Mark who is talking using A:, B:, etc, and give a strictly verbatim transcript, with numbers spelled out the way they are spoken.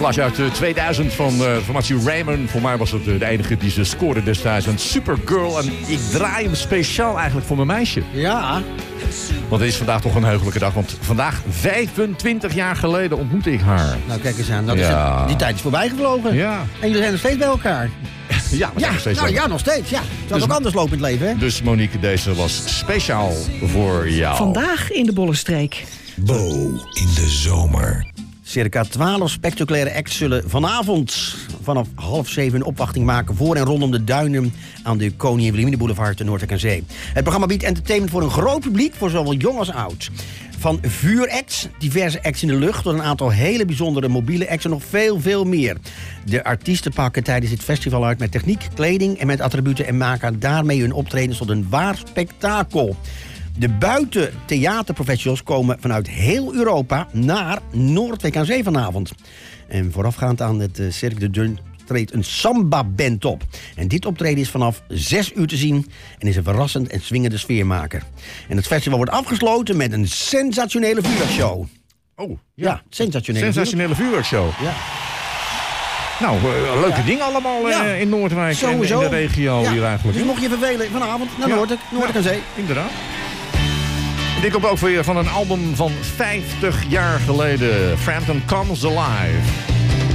A: Plaatje uit uh, tweeduizend van uh, formatie Raymond. Voor mij was het uh, de enige die ze scoorde destijds. Een Supergirl. En ik draai hem speciaal eigenlijk voor mijn meisje.
B: Ja.
A: Want het is vandaag toch een heugelijke dag. Want vandaag, vijfentwintig jaar geleden, ontmoette ik haar.
B: Nou, kijk eens aan. Dat
A: ja.
B: is het, die tijd is voorbij gevlogen.
A: Ja.
B: En jullie zijn nog steeds bij elkaar.
A: Ja, we zijn
B: ja,
A: nog steeds
B: nou,
A: bij.
B: ja, nog steeds. Ja. Het zou
A: Dus,
B: ook anders lopen in het leven, hè?
A: Dus Monique, deze was speciaal voor jou.
C: Vandaag in de Bollenstreek.
D: Bo in de zomer.
B: Circa twaalf spectaculaire acts zullen vanavond vanaf half zeven een opwachting maken voor en rondom de duinen aan de Koningin Wilhelmina Boulevard te Noordwijk aan Zee. Het programma biedt entertainment voor een groot publiek, voor zowel jong als oud. Van vuuracts, diverse acts in de lucht, tot een aantal hele bijzondere mobiele acts en nog veel, veel meer. De artiesten pakken tijdens dit festival uit met techniek, kleding en met attributen en maken daarmee hun optredens tot een waar spektakel. De buitentheaterprofessionals komen vanuit heel Europa naar Noordwijk aan Zee vanavond. En voorafgaand aan het uh, Cirque de Dun treedt een samba-band op. En dit optreden is vanaf zes uur te zien en is een verrassend en swingende sfeermaker. En het festival wordt afgesloten met een sensationele vuurwerkshow.
A: Oh, ja.
B: Ja, sensationele,
A: sensationele vuurwerkshow.
B: Ja.
A: Nou, uh, leuke
B: Ja.
A: dingen allemaal uh,
B: Ja.
A: in Noordwijk
B: Sowieso.
A: en in de regio
B: Ja.
A: hier eigenlijk.
B: Dus mocht je vervelen vanavond naar
A: Ja.
B: Noordwijk, Noordwijk aan Zee.
A: Inderdaad. En dit komt ook weer van een album van vijftig jaar geleden. Frampton Comes Alive.